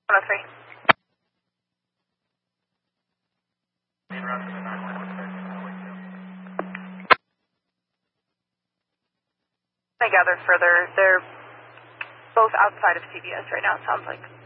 103. I gathered further, they're both outside of CVS right now, it sounds like.